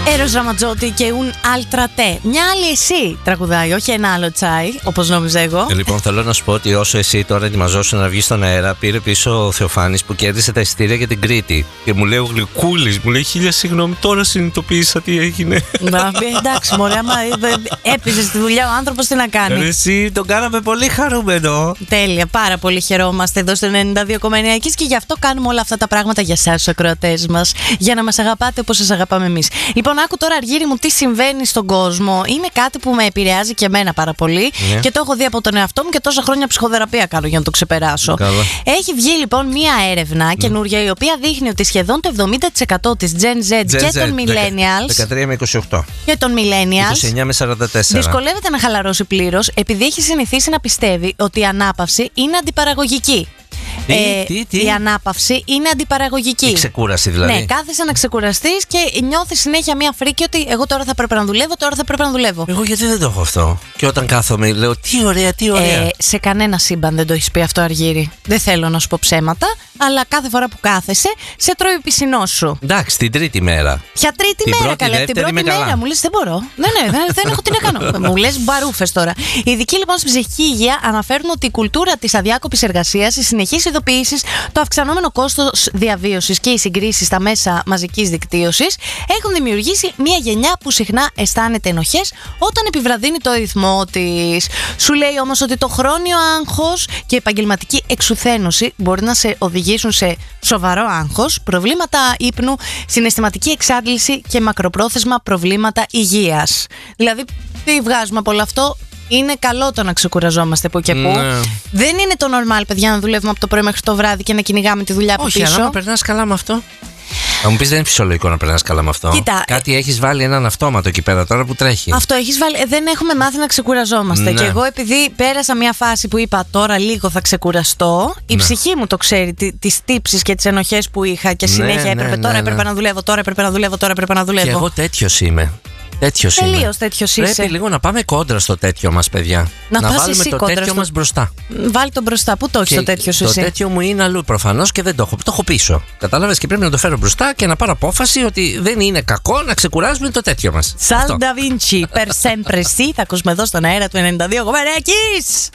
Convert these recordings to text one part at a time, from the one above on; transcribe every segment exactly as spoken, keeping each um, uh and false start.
Έρος Ραματζότη και un altra te. Μια άλλη εσύ τραγουδάει, όχι ένα άλλο τσάι, όπως νόμιζα εγώ. Ε, λοιπόν, θέλω να σου πω ότι όσο εσύ τώρα ετοιμαζόσου να βγει στον αέρα, πήρε πίσω ο Θεοφάνης που κέρδισε τα εισιτήρια για την Κρήτη. Και μου λέει ο Γλυκούλης, μου λέει χίλια συγγνώμη, τώρα συνειδητοποίησα τι έγινε. Μα, εντάξει, μωρέ, άμα έπαιζε στη δουλειά ο άνθρωπος, τι να κάνει. Ε, εσύ τον κάναμε πολύ χαρούμενο. Τέλεια, πάρα πολύ χαιρόμαστε εδώ στο ενενήντα δύο κόμμα εννέα και γι' αυτό κάνουμε όλα αυτά τα πράγματα για εσάς, τους ακροατές μας. Για να μας αγαπάτε όπως σας αγαπάμε εμείς. Λοιπόν, άκου τώρα, Αργύρι μου, τι συμβαίνει στον κόσμο. Είναι κάτι που με επηρεάζει και εμένα πάρα πολύ. Yeah. Και το έχω δει από τον εαυτό μου και τόσα χρόνια ψυχοθεραπεία κάνω για να το ξεπεράσω. Καλά. Έχει βγει λοιπόν μία έρευνα mm. καινούργια, η οποία δείχνει ότι σχεδόν το εβδομήντα τοις εκατό της Gen Z, Gen και Z, των Millennials. δεκατρία με είκοσι οκτώ. Και των Millennials. είκοσι εννιά με σαράντα τέσσερα. Δυσκολεύεται να χαλαρώσει πλήρως, επειδή έχει συνηθίσει να πιστεύει ότι η ανάπαυση είναι αντιπαραγωγική. Τι, ε, τι, τι. Η ανάπαυση είναι αντιπαραγωγική. Η ξεκούραση δηλαδή. Ναι, κάθεσαι να ξεκουραστείς και νιώθεις συνέχεια μία φρίκη ότι εγώ τώρα θα πρέπει να δουλεύω, τώρα θα πρέπει να δουλεύω. Εγώ γιατί δεν το έχω αυτό. Και όταν κάθομαι λέω τι ωραία, τι ωραία. Ε, σε κανένα σύμπαν δεν το έχεις πει αυτό, Αργύρι. Δεν θέλω να σου πω ψέματα, αλλά κάθε φορά που κάθεσαι σε τρώει ο πισινός σου. Εντάξει, την τρίτη μέρα. Ποια τρίτη την μέρα, πρώτη, καλά. Την πρώτη μέρα καλά. μου λες δεν μπορώ. Ναι, ναι, δεν, δεν έχω τι να κάνω. Μου λες μπαρούφες τώρα. Οι ειδικοί λοιπόν στην ψυχική υγεία αναφέρουν ότι η κουλτούρα της αδιάκοπης εργασίας, οι συνεχείς ειδοποιήσεις, το αυξανόμενο κόστος διαβίωσης και οι συγκρίσεις στα μέσα μαζικής δικτύωσης έχουν δημιουργήσει μια γενιά που συχνά αισθάνεται ενοχές όταν επιβραδύνει το ρυθμό της. Σου λέει όμως ότι το χρόνιο άγχος και η επαγγελματική εξουθένωση μπορεί να σε οδηγήσουν σε σοβαρό άγχος, προβλήματα ύπνου, συναισθηματική εξάντληση και μακροπρόθεσμα προβλήματα υγείας. Δηλαδή, τι βγάζουμε από όλο αυτό? Είναι καλό το να ξεκουραζόμαστε που και που. Ναι. Δεν είναι το normal, παιδιά, να δουλεύουμε από το πρωί μέχρι το βράδυ και να κυνηγάμε τη δουλειά από Όχι, πίσω. Όχι, αλλά περνάς καλά με αυτό. Θα μου πεις δεν είναι φυσιολογικό να περνάς καλά με αυτό. Κοίτα, κάτι έχεις βάλει έναν αυτόματο εκεί πέρα τώρα που τρέχει. Αυτό έχεις βάλει. Ε, δεν έχουμε μάθει να ξεκουραζόμαστε. Ναι. Και εγώ, επειδή πέρασα μια φάση που είπα τώρα λίγο θα ξεκουραστώ, η ναι. ψυχή μου το ξέρει, τις τύψεις και τις ενοχές που είχα και συνέχεια ναι, έπρεπε. Ναι, τώρα ναι, έπρεπε ναι. να δουλεύω, τώρα έπρεπε να δουλεύω, τώρα έπρεπε να δουλεύω. Και εγώ τέτοιος είμαι. Τέτοιος είμαι. Τελείως τέτοιος είσαι. Πρέπει λίγο να πάμε κόντρα στο τέτοιο μας, παιδιά. Να, να πας βάλουμε εσύ το κόντρα τέτοιο στο... μας μπροστά. Βάλει τον μπροστά. Πού το έχεις το τέτοιο σου? Το εσύ? τέτοιο μου είναι αλλού προφανώς και δεν το έχω. Το έχω πίσω. Κατάλαβες, και πρέπει να το φέρω μπροστά και να πάρω απόφαση ότι δεν είναι κακό να ξεκουράζουμε το τέτοιο μας. Σαν Da Vinci, per sempre sì. Θα ακούσουμε εδώ στον αέρα του ενενήντα δύο κόμμα εννέα. Kiss!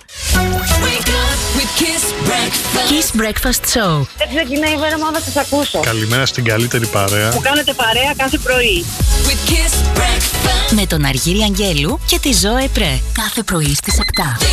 Kiss Breakfast Show. Έτσι ξεκινάει η μέρα μου να σας ακούσω. Καλημέρα στην καλύτερη παρέα που κάνετε παρέα κάθε πρωί. Με τον Αργύρι Αγγέλου και τη Ζώε Πρέ. Κάθε πρωί στις επτά.